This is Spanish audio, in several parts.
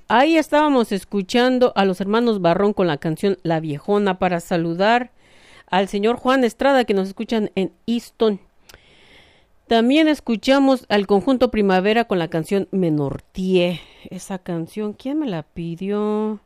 ahí estábamos escuchando a los hermanos Barrón con la canción La Viejona para saludar al señor Juan Estrada que nos escuchan en Easton. También escuchamos al conjunto Primavera con la canción Me Norteé. Esa canción, ¿quién me la pidió?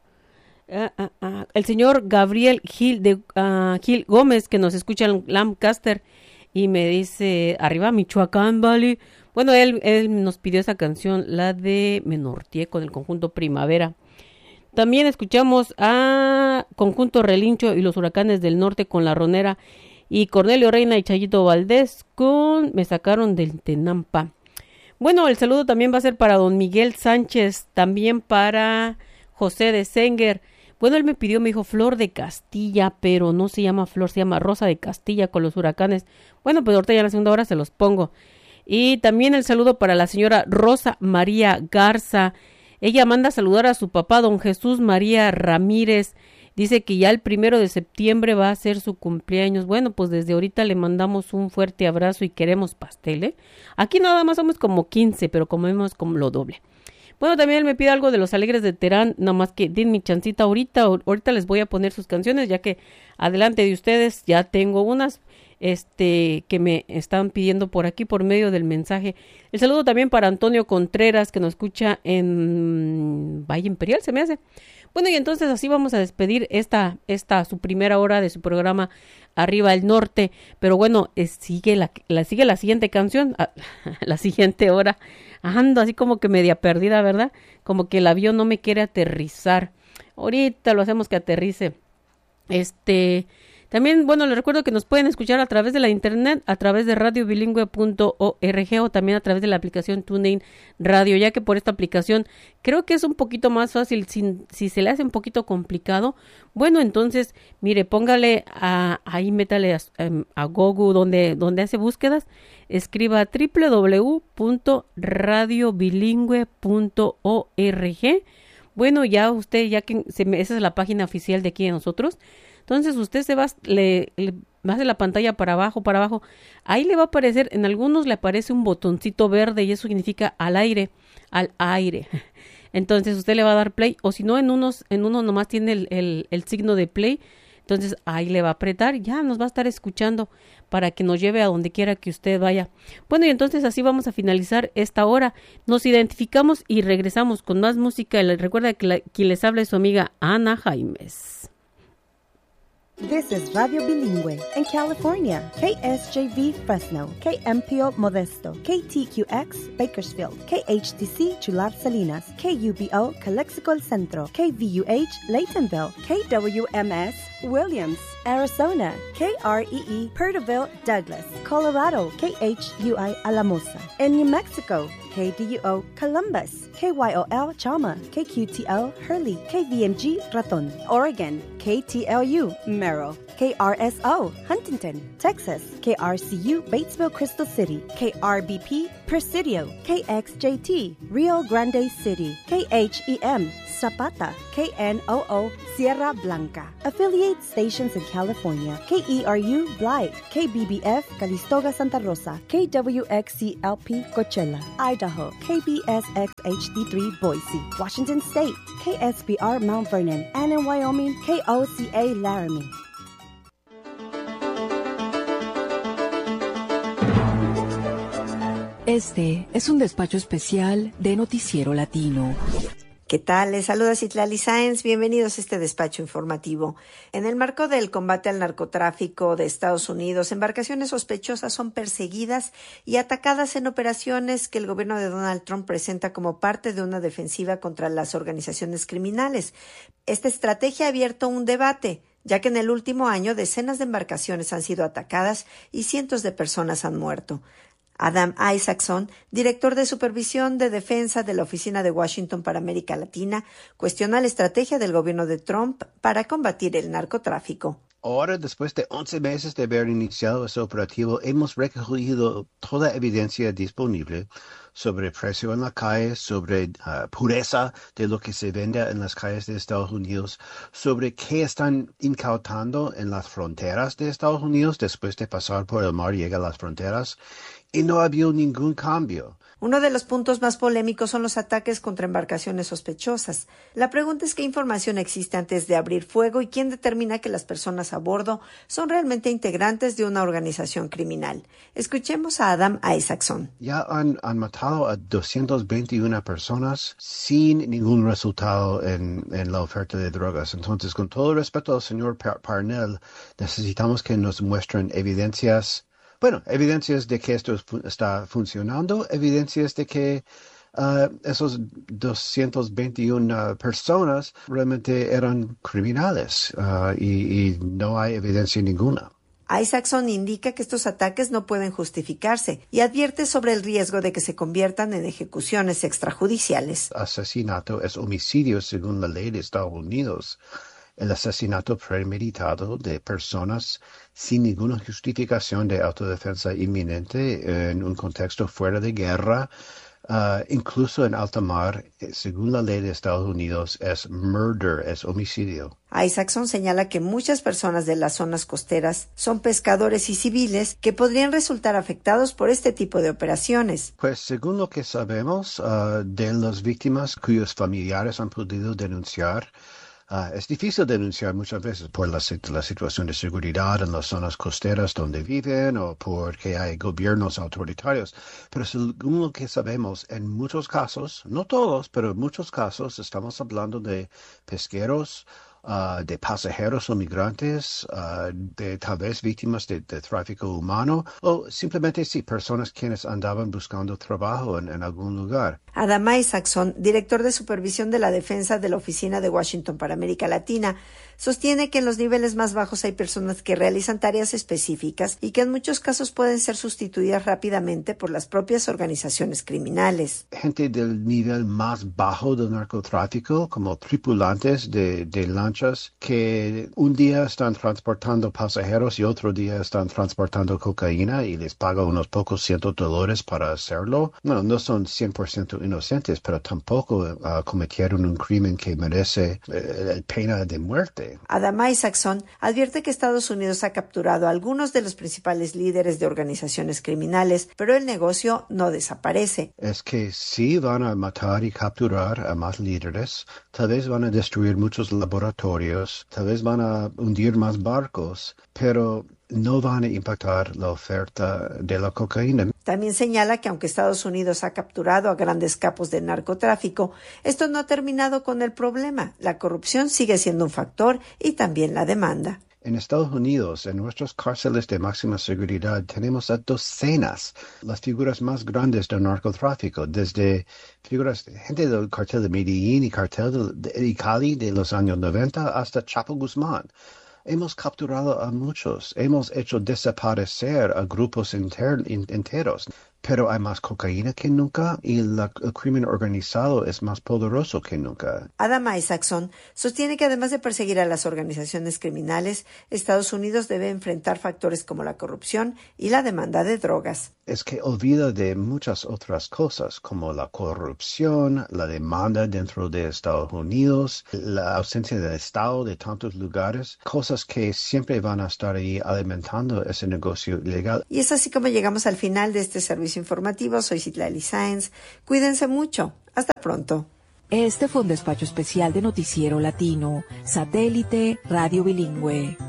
El señor Gabriel Gil Gil Gómez que nos escucha en Lancaster y me dice, arriba Michoacán, vale. Bueno, él nos pidió esa canción, la de Me Norteé con el conjunto Primavera. También escuchamos a Conjunto Relincho y los Huracanes del Norte con La Ronera y Cornelio Reina y Chayito Valdés con Me Sacaron del Tenampa. Bueno, el saludo también va a ser para don Miguel Sánchez, también para José de Senger. Bueno, él me pidió, me dijo Flor de Castilla, pero no se llama Flor, se llama Rosa de Castilla con los Huracanes. Bueno, pues ahorita ya en la segunda hora se los pongo. Y también el saludo para la señora Rosa María Garza. Ella manda a saludar a su papá, don Jesús María Ramírez. Dice que ya el 1 de septiembre va a ser su cumpleaños. Bueno, pues desde ahorita le mandamos un fuerte abrazo y queremos pastel, ¿eh? Aquí nada más somos como 15, pero comemos como lo doble. Bueno, también él me pide algo de los Alegres de Terán, nada más que den mi chancita ahorita les voy a poner sus canciones, ya que adelante de ustedes ya tengo unas que me están pidiendo por aquí por medio del mensaje. El saludo también para Antonio Contreras, que nos escucha en Valle Imperial, se me hace. Bueno, y entonces así vamos a despedir esta su primera hora de su programa Arriba el Norte. Pero bueno, sigue la siguiente canción, la siguiente hora. Ando así como que media perdida, ¿verdad? Como que el avión no me quiere aterrizar. Ahorita lo hacemos que aterrice. También, bueno, les recuerdo que nos pueden escuchar a través de la internet, a través de radiobilingüe.org o también a través de la aplicación TuneIn Radio, ya que por esta aplicación creo que es un poquito más fácil. Si se le hace un poquito complicado, bueno, entonces, mire, póngale ahí, métale a Google donde hace búsquedas, escriba www.radiobilingüe.org. Bueno, ya usted, esa es la página oficial de aquí de nosotros. Entonces usted le hace la pantalla para abajo, ahí le va a aparecer, en algunos le aparece un botoncito verde y eso significa al aire. Entonces usted le va a dar play, o si no en uno nomás tiene el signo de play, entonces ahí le va a apretar, ya nos va a estar escuchando para que nos lleve a donde quiera que usted vaya. Bueno, y entonces así vamos a finalizar esta hora. Nos identificamos y regresamos con más música. Recuerda que quien les habla es su amiga Ana Jaimes. This is Radio Bilingüe in California. KSJV Fresno, KMPO Modesto, KTQX Bakersfield, KHTC Chular Salinas, KUBO Calexico El Centro, KVUH Laytonville, KWMS Williams, Arizona, KREE Perterville Douglas, Colorado, KHUI Alamosa. In New Mexico, KDUO Columbus, KYOL Chama, KQTL Hurley, KVMG Raton, Oregon, KTLU Merrill, KRSO Huntington, Texas, KRCU Batesville Crystal City, KRBP Presidio, KXJT Rio Grande City, KHEM Zapata, KNOO Sierra Blanca. Affiliate stations in California, KERU Blythe, KBBF Calistoga Santa Rosa, KWXCLP Coachella, Idaho, KBSX HD3 Boise, Washington State, KSBR Mount Vernon, and in Wyoming, KOCA Laramie. Este es un despacho especial de Noticiero Latino. ¿Qué tal? Les saluda Citlali Sáenz. Bienvenidos a este despacho informativo. En el marco del combate al narcotráfico de Estados Unidos, embarcaciones sospechosas son perseguidas y atacadas en operaciones que el gobierno de Donald Trump presenta como parte de una defensiva contra las organizaciones criminales. Esta estrategia ha abierto un debate, ya que en el último año decenas de embarcaciones han sido atacadas y cientos de personas han muerto. Adam Isaacson, director de Supervisión de Defensa de la Oficina de Washington para América Latina, cuestiona la estrategia del gobierno de Trump para combatir el narcotráfico. Ahora, después de 11 meses de haber iniciado ese operativo, hemos recogido toda evidencia disponible sobre precio en la calle, sobre pureza de lo que se vende en las calles de Estados Unidos, sobre qué están incautando en las fronteras de Estados Unidos después de pasar por el mar, llega a las fronteras, y no había ningún cambio. Uno de los puntos más polémicos son los ataques contra embarcaciones sospechosas. La pregunta es qué información existe antes de abrir fuego y quién determina que las personas a bordo son realmente integrantes de una organización criminal. Escuchemos a Adam Isaacson. Ya han matado a 221 personas sin ningún resultado en la oferta de drogas. Entonces, con todo respeto al señor Parnell, necesitamos que nos muestren evidencias de que esto está funcionando, evidencias de que esos 221 personas realmente eran criminales y no hay evidencia ninguna. Isaacson indica que estos ataques no pueden justificarse y advierte sobre el riesgo de que se conviertan en ejecuciones extrajudiciales. Asesinato es homicidio según la ley de Estados Unidos. El asesinato premeditado de personas sin ninguna justificación de autodefensa inminente en un contexto fuera de guerra, incluso en alta mar, según la ley de Estados Unidos, es murder, es homicidio. Isaacson señala que muchas personas de las zonas costeras son pescadores y civiles que podrían resultar afectados por este tipo de operaciones. Pues según lo que sabemos de las víctimas cuyos familiares han podido denunciar, es difícil denunciar muchas veces por la situación de seguridad en las zonas costeras donde viven o porque hay gobiernos autoritarios. Pero según lo que sabemos, en muchos casos, no todos, pero en muchos casos estamos hablando de pesqueros, de pasajeros o migrantes, de tal vez víctimas de tráfico humano o simplemente personas quienes andaban buscando trabajo en algún lugar. Adam Isaacson, director de supervisión de la defensa de la Oficina de Washington para América Latina, sostiene que en los niveles más bajos hay personas que realizan tareas específicas y que en muchos casos pueden ser sustituidas rápidamente por las propias organizaciones criminales. Gente del nivel más bajo del narcotráfico, como tripulantes de lanchas que un día están transportando pasajeros y otro día están transportando cocaína y les paga unos pocos $100 para hacerlo. Bueno, no son 100% inocentes, pero tampoco cometieron un crimen que merece pena de muerte. Adam Isaacson advierte que Estados Unidos ha capturado a algunos de los principales líderes de organizaciones criminales, pero el negocio no desaparece. Es que sí van a matar y capturar a más líderes, tal vez van a destruir muchos laboratorios, tal vez van a hundir más barcos, pero no van a impactar la oferta de la cocaína. También señala que aunque Estados Unidos ha capturado a grandes capos del narcotráfico, esto no ha terminado con el problema. La corrupción sigue siendo un factor y también la demanda. En Estados Unidos, en nuestras cárceles de máxima seguridad, tenemos a docenas las figuras más grandes del narcotráfico, desde figuras de gente del cartel de Medellín y cartel de Cali de los años 90 hasta Chapo Guzmán. Hemos capturado a muchos, hemos hecho desaparecer a grupos enteros, pero hay más cocaína que nunca y el crimen organizado es más poderoso que nunca. Adam Isaacson sostiene que además de perseguir a las organizaciones criminales, Estados Unidos debe enfrentar factores como la corrupción y la demanda de drogas. Es que olvida de muchas otras cosas, como la corrupción, la demanda dentro de Estados Unidos, la ausencia del Estado de tantos lugares, cosas que siempre van a estar ahí alimentando ese negocio ilegal. Y es así como llegamos al final de este servicio informativo. Soy Citlali Sáenz. Cuídense mucho. Hasta pronto. Este fue un despacho especial de Noticiero Latino, Satélite Radio Bilingüe.